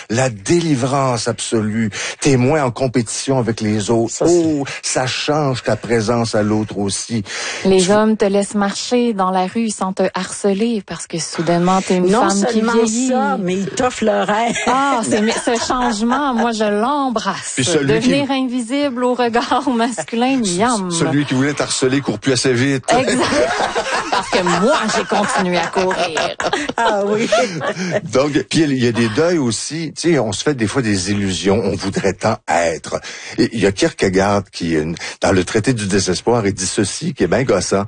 la délivrance absolue. T'es moins en compétition avec les autres. Ça change ta présence à l'autre aussi. Les hommes te laissent marcher dans la rue sans te harceler parce que soudainement t'es une femme qui vieillit. Non seulement ça, mais ils t'offrent leur air. Ce changement, moi je l'embrasse. Devenir invisible au regard masculin, miam. Celui qui voulait t'harceler court plus assez vite. Exact. Parce que moi, j'ai continué à courir. Ah oui. Donc, puis il y a des deuils aussi. Tu sais, on se fait des fois des illusions. On voudrait tant être. Et il y a Kierkegaard qui, dans le traité du désespoir, il dit ceci, qui est bien gossant.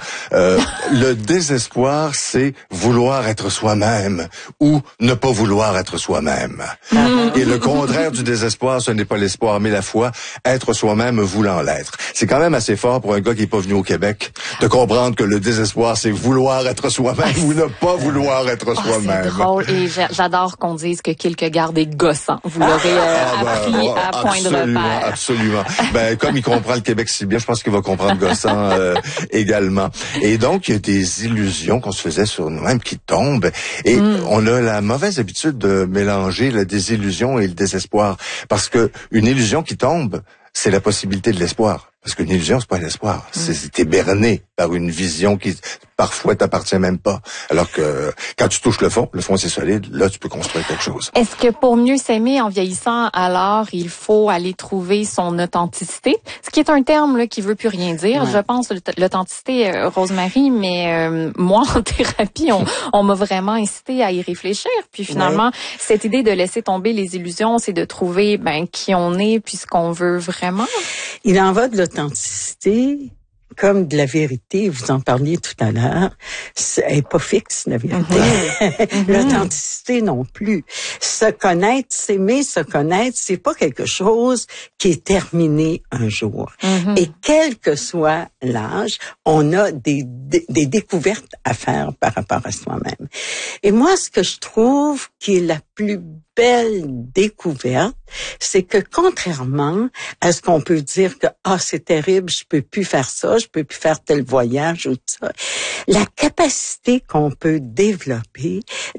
Le désespoir, c'est vouloir être soi-même ou ne pas vouloir être soi-même. Et le contraire du désespoir, ce n'est pas l'espoir, mais la foi, être soi-même voulant l'être. C'est quand même assez fort pour un gars qui est pas venu au Québec de comprendre que le désespoir, c'est vouloir être soi-même ou ne pas vouloir être soi-même. C'est drôle et j'adore qu'on dise que Kierkegaard est gossant. Vous l'aurez appris à point de repère. Absolument. Ben, comme il comprend le Québec si bien, je pense qu'il va comprendre gossant également. Et donc, il y a des illusions qu'on se faisait sur nous-mêmes qui tombent. Et on a la mauvaise habitude de mélanger la désillusion et le désespoir. Parce que une illusion qui tombe, c'est la possibilité de l'espoir. Parce qu'une illusion, c'est pas l'espoir. T'es berné par une vision qui, parfois, t'appartient même pas. Alors que, quand tu touches le fond c'est solide, là, tu peux construire quelque chose. Est-ce que pour mieux s'aimer en vieillissant, alors, il faut aller trouver son authenticité? Ce qui est un terme, là, qui veut plus rien dire. Ouais. Je pense, l'authenticité, Rosemary, mais, moi, en thérapie, on m'a vraiment incité à y réfléchir. Puis finalement, cette idée de laisser tomber les illusions, c'est de trouver, qui on est, puis ce qu'on veut vraiment. Il en va de l'authenticité comme de la vérité. Vous en parliez tout à l'heure. Elle est pas fixe, la vérité. L'authenticité non plus. Se connaître, s'aimer, se connaître, c'est pas quelque chose qui est terminé un jour. Et quel que soit l'âge, on a des découvertes à faire par rapport à soi-même. Et moi, ce que je trouve qui est la plus belle découverte, c'est que contrairement à ce qu'on peut dire que c'est terrible, je peux plus faire ça, je peux plus faire tel voyage ou tout ça, la capacité qu'on peut développer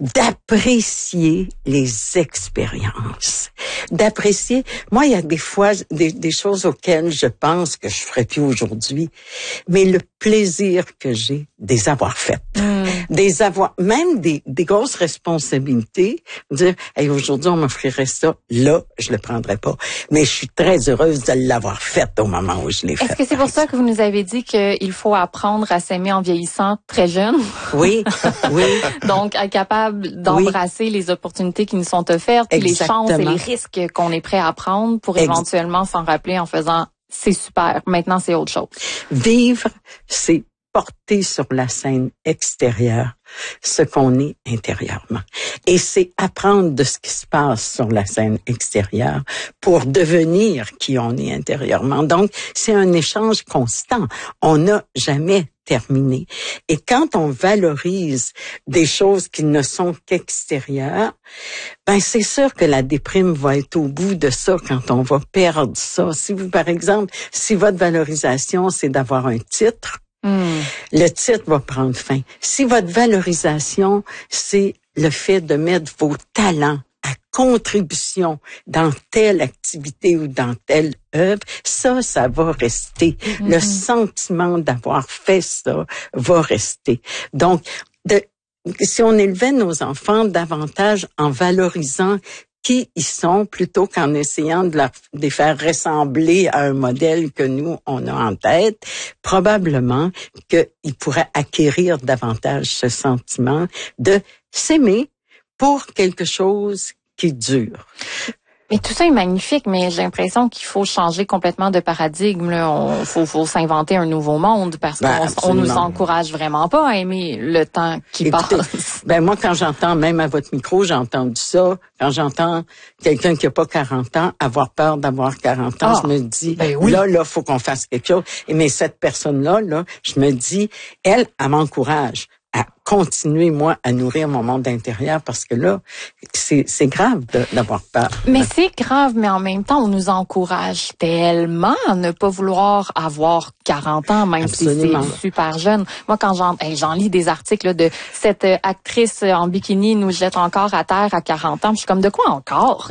d'apprécier les expériences, d'apprécier. Moi, il y a des fois des choses auxquelles je pense que je ferais plus aujourd'hui, mais le plaisir que j'ai des avoir faites, même des grosses responsabilités, dire aujourd'hui on m'offrirait ça, là je le prendrais pas, mais je suis très heureuse de l'avoir faite au moment où je l'ai faite. Est-ce que c'est pour ça que vous nous avez dit qu'il faut apprendre à s'aimer en vieillissant très jeune? Oui. Donc être capable d'embrasser les opportunités qui nous sont offertes, puis les chances et les risques qu'on est prêt à prendre pour éventuellement s'en rappeler en faisant c'est super, maintenant c'est autre chose. Vivre, c'est porter sur la scène extérieure ce qu'on est intérieurement. Et c'est apprendre de ce qui se passe sur la scène extérieure pour devenir qui on est intérieurement. Donc, c'est un échange constant. On n'a jamais terminé. Et quand on valorise des choses qui ne sont qu'extérieures, c'est sûr que la déprime va être au bout de ça quand on va perdre ça. Si vous, par exemple, si votre valorisation, c'est d'avoir un titre, le titre va prendre fin. Si votre valorisation, c'est le fait de mettre vos talents à contribution dans telle activité ou dans telle œuvre, ça va rester. Le sentiment d'avoir fait ça va rester. Donc, si on élevait nos enfants davantage en valorisant qui ils sont plutôt qu'en essayant de les faire ressembler à un modèle que nous, on a en tête, probablement qu'ils pourraient acquérir davantage ce sentiment de s'aimer pour quelque chose qui dure. Mais tout ça est magnifique, mais j'ai l'impression qu'il faut changer complètement de paradigme. Là. Faut s'inventer un nouveau monde parce qu'on nous encourage vraiment pas à aimer le temps qui passe. Moi, quand j'entends, même à votre micro, j'ai entendu ça. Quand j'entends quelqu'un qui a pas 40 ans avoir peur d'avoir 40 ans, je me dis, là, faut qu'on fasse quelque chose. Mais cette personne-là, je me dis, elle m'encourage à continuer, moi, à nourrir mon monde intérieur parce que là, c'est grave d'avoir peur. Mais c'est grave, mais en même temps, on nous encourage tellement à ne pas vouloir avoir 40 ans, même si c'est super jeune. Moi, quand j'en lis des articles de cette actrice en bikini nous jette encore à terre à 40 ans, je suis comme, de quoi encore?